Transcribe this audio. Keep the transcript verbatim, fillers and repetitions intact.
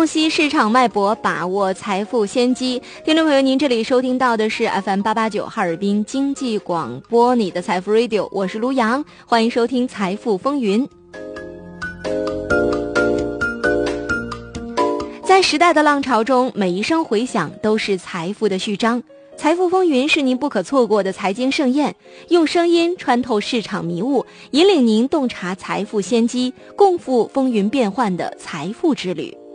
析市场脉搏，把握财富先机。听众朋友，您这里收听到的是 F M 八八九哈尔滨经济广播，你的财富 Radio， 我是卢阳，欢迎收听财富风云。在时代的浪潮中，每一声回响都是财富的序章。财富风云是您不可错过的财经盛宴，用声音穿透市场迷雾，引领您洞察财富先机，共赴风云变幻的财富之旅。